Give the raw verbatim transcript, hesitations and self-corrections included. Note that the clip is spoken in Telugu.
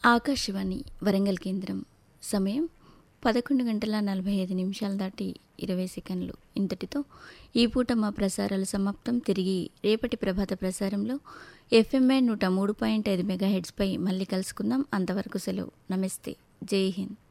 ఆకాశవాణి వరంగల్ కేంద్రం. సమయం పదకొండు గంటల నలభై ఐదు నిమిషాలు దాటి ఇరవై సెకండ్లు. ఇంతటితో ఈ పూట మా ప్రసారాలు సమాప్తం. తిరిగి రేపటి ప్రభాత ప్రసారంలో ఎఫ్ఎంఐ నూట మూడు పాయింట్ ఐదు మెగాహెడ్స్పై మళ్ళీ కలుసుకుందాం. అంతవరకు సెలవు. నమస్తే. జై హింద్.